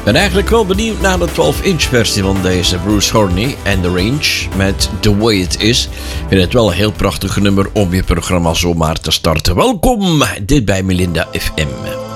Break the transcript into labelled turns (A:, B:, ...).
A: ben eigenlijk wel benieuwd naar de 12-inch versie van deze Bruce Horney en The Range met The Way It Is. Ik vind het wel een heel prachtig nummer om je programma zomaar te starten. Welkom, dit bij Melinda FM.